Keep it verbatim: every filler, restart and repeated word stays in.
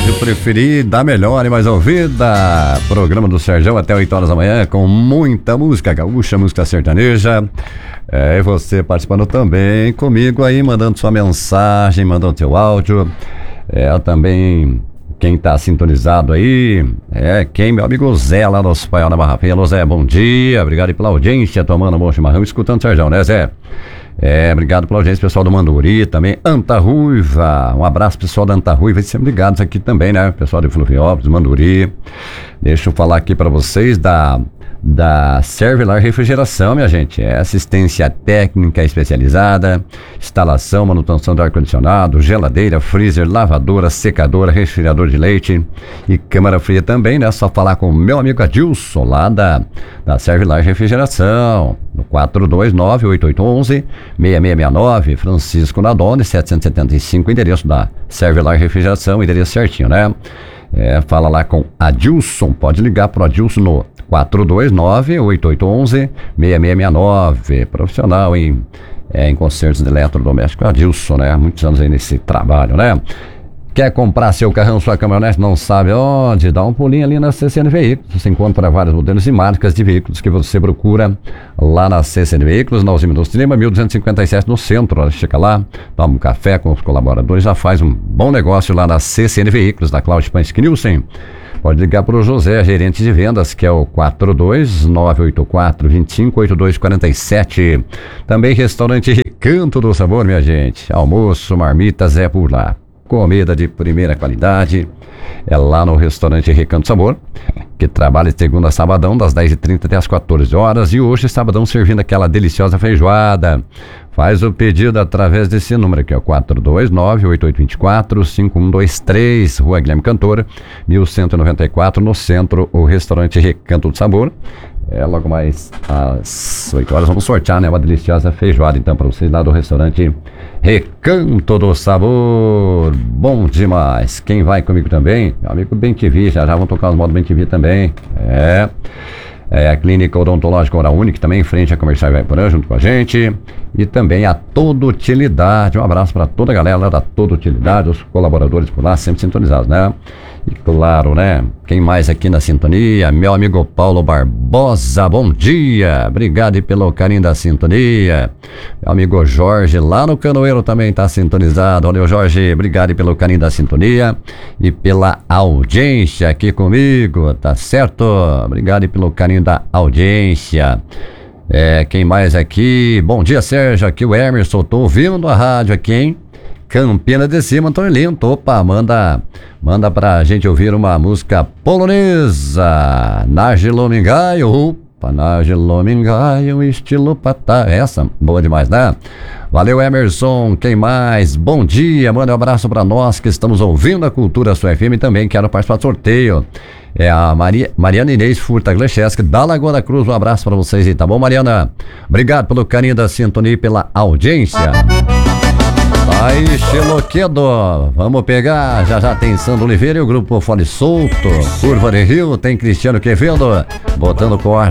rádio preferida, melhor e mais ouvida. Programa do Serjão até oito horas da manhã com muita música gaúcha, música sertaneja. É, e você participando também comigo aí, mandando sua mensagem, mandando seu áudio. É, também quem tá sintonizado aí, é quem, meu amigo Zé lá no Espanhol na Barra Fria. Alô Zé, bom dia, obrigado aí pela audiência, tomando um bom chimarrão e escutando o Serjão, né Zé? É, obrigado pela audiência, pessoal do Manduri, também Anta Ruiva, um abraço pessoal da Anta Ruiva, e sempre ligados aqui também, né, pessoal de Fluviópolis, Manduri. Deixa eu falar aqui para vocês da, da Servilar Refrigeração, minha gente, é assistência técnica especializada, instalação, manutenção do ar-condicionado, geladeira, freezer, lavadora, secadora, resfriador de leite e câmara fria também, né, só falar com o meu amigo Adilson lá da, da Servilar Refrigeração, no quatro dois nove, oito oito um um, seis seis seis nove, Francisco Nadone, setecentos e setenta e cinco, endereço da Servilar Refrigeração, endereço certinho, né? É, fala lá com Adilson, pode ligar pro Adilson no quatro dois nove, oito oito um um, seis seis seis nove, profissional em, é, em concertos de eletrodoméstico, Adilson, né? Muitos anos aí nesse trabalho, né? Quer comprar seu carrão, sua caminhonete, não sabe onde? Dá um pulinho ali na C C N Veículos. Você encontra vários modelos e marcas de veículos que você procura lá na C C N Veículos, na Alzheimer do Cinema, mil duzentos e cinquenta e sete no centro. Chega lá, toma um café com os colaboradores, já faz um bom negócio lá na C C N Veículos, da Cláudia Pansky Nielsen. Pode ligar para o José, gerente de vendas, que é o quatro dois nove oito quatro, dois cinco oito dois quatro sete. Também restaurante Recanto do Sabor, minha gente. Almoço, marmitas é por lá. Comida de primeira qualidade é lá no restaurante Recanto Sabor, que trabalha de segunda a sabadão, das dez e trinta até as quatorze horas, e hoje sabadão servindo aquela deliciosa feijoada. Faz o pedido através desse número aqui, ó, quatro dois nove, oito oito dois quatro, cinco um dois três, Rua Guilherme Cantor, mil cento e noventa e quatro, no centro, o restaurante Recanto do Sabor. É, logo mais às oito horas vamos sortear, né, uma deliciosa feijoada, então, para vocês lá do restaurante Recanto do Sabor. Bom demais. Quem vai comigo também? Meu amigo Bem T V, já já vão tocar os modos Bem T V também. É... É a Clínica Odontológica Oral Única, também em frente à Comercial Ivaiporã, junto com a gente. E também a Toda Utilidade. Um abraço para toda a galera lá da Toda Utilidade, os colaboradores por lá, sempre sintonizados, né? E claro, né? Quem mais aqui na sintonia? Meu amigo Paulo Barbosa, bom dia! Obrigado pelo carinho da sintonia. Meu amigo Jorge, lá no Canoeiro, também está sintonizado. Valeu, Jorge, obrigado pelo carinho da sintonia e pela audiência aqui comigo, tá certo? Obrigado pelo carinho da audiência. É, quem mais aqui? Bom dia, Sérgio, aqui o Emerson, tô ouvindo a rádio aqui, hein? Campina de Cima, Antônio Linto. Opa, manda, manda pra gente ouvir uma música polonesa. Nagilomingaio, opa, Nagilomingaio, estilo patá. Essa, boa demais, né? Valeu, Emerson. Quem mais? Bom dia, manda um abraço pra nós que estamos ouvindo a Cultura Sua F M e também quero participar do sorteio. É a Maria, Mariana Inês Furta Glecheski, da Lagoa da Cruz. Um abraço pra vocês aí, tá bom, Mariana? Obrigado pelo carinho da sintonia e pela audiência. Aí, Xeloquedo, vamos pegar, já já tem Sandro Oliveira e o grupo Fole Solto, Curva de Rio, tem Cristiano Quevedo, botando corda